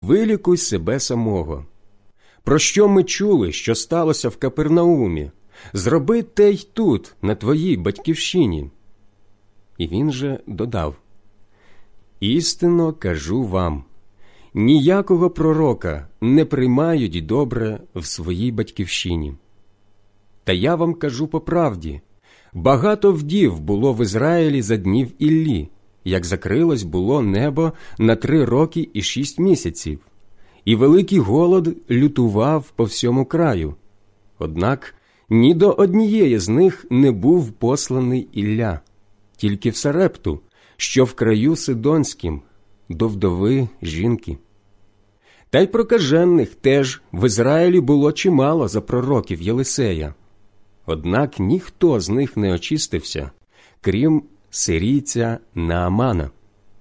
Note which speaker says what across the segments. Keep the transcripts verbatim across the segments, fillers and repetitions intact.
Speaker 1: вилікуй себе самого. Про що ми чули, що сталося в Капернаумі? Зроби те й тут, на твоїй батьківщині». І він же додав: «Істинно кажу вам, ніякого пророка не приймають добре в своїй батьківщині. Та я вам кажу по правді, багато вдів було в Ізраїлі за днів Іллі, як закрилось було небо на три роки і шість місяців, і великий голод лютував по всьому краю. Однак ні до однієї з них не був посланий Ілля, тільки в Сарепту, що в краю Сидонським, до вдови жінки. Та й прокажених теж в Ізраїлі було чимало за пророків Єлисея. Однак ніхто з них не очистився, крім сирійця Наамана».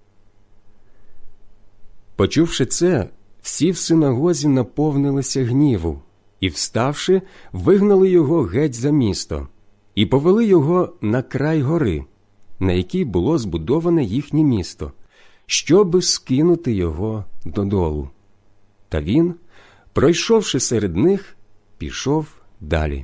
Speaker 1: Почувши це, всі в синагозі наповнилися гніву, і, вставши, вигнали його геть за місто, і повели його на край гори, на якій було збудоване їхнє місто, щоби скинути його додолу. Та він, пройшовши серед них, пішов далі.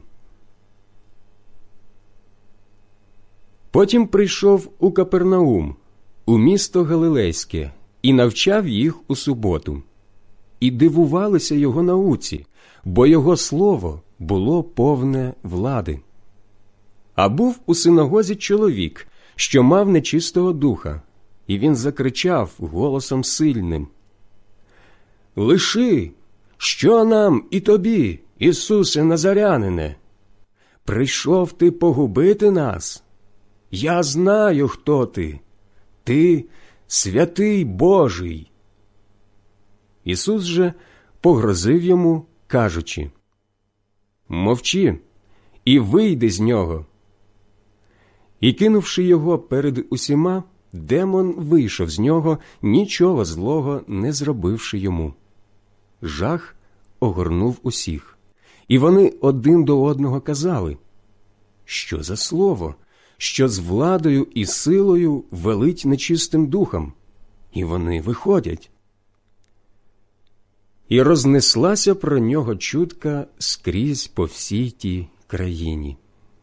Speaker 1: Потім прийшов у Капернаум, у місто Галилейське, і навчав їх у суботу. І дивувалися його науці, бо його слово було повне влади. А був у синагозі чоловік, що мав нечистого духа, і він закричав голосом сильним: «Лиши, що нам і тобі, Ісусе Назарянине? Прийшов ти погубити нас? Я знаю, хто ти. Ти святий Божий». Ісус же погрозив йому, кажучи: «Мовчи і вийди з нього». І, кинувши його перед усіма, демон вийшов з нього, нічого злого не зробивши йому. Жах огорнув усіх, і вони один до одного казали: «Що за слово, що з владою і силою велить нечистим духом?» І вони виходять. І рознеслася про нього чутка скрізь по всій тій країні.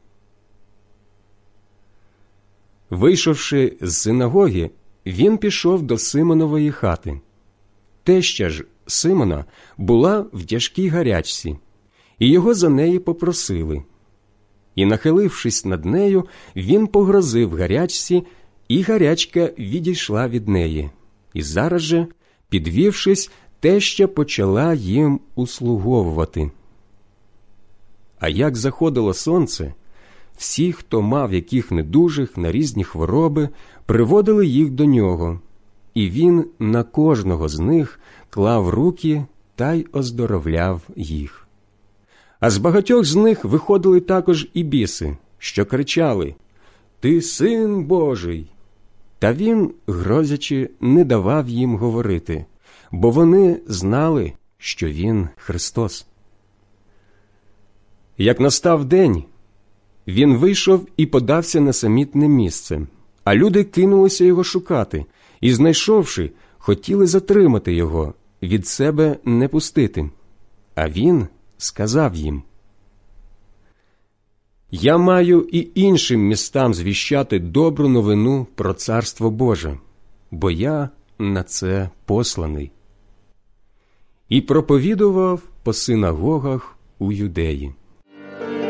Speaker 1: Вийшовши з синагоги, він пішов до Симонової хати. Теща ж Симона була в тяжкій гарячці, і його за неї попросили. І, нахилившись над нею, він погрозив гарячці, і гарячка відійшла від неї. І зараз же, підвівшись, теща почала їм услуговувати. А як заходило сонце, всі, хто мав яких недужих на різні хвороби, приводили їх до нього, і він на кожного з них клав руки та й оздоровляв їх. А з багатьох з них виходили також і біси, що кричали: «Ти син Божий!» Та він, грозячи, не давав їм говорити, бо вони знали, що він Христос. Як настав день, він вийшов і подався на самітне місце, а люди кинулися його шукати, і, знайшовши, хотіли затримати його, від себе не пустити. А він сказав їм: «Я маю і іншим містам звіщати добру новину про Царство Боже, бо я на це посланий». І проповідував по синагогах у Юдеї.